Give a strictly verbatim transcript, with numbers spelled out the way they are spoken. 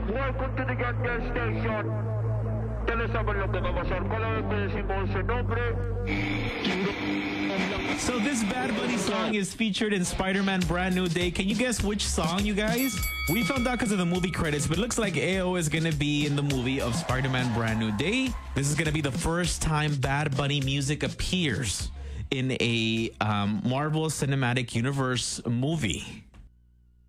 Welcome to the Gun Gas Station. Telesabalog na kamasar ko lang si Monse Nobre. So this Bad Bunny song is featured in Spider-Man Brand New Day. Can you guess which song, you guys? We found out because of the movie credits, but it looks like A O is going to be in the movie of Spider-Man Brand New Day. This is going to be the first time Bad Bunny music appears in a um, Marvel Cinematic Universe movie.